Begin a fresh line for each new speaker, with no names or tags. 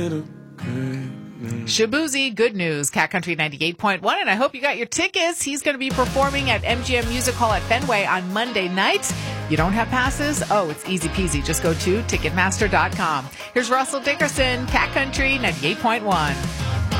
Shabuzi, good news, Cat Country 98.1, and I hope you got your tickets. He's going to be performing at MGM Music Hall at Fenway on Monday night. You don't have passes? Oh, it's easy peasy. Just go to Ticketmaster.com. Here's Russell Dickerson, Cat Country 98.1.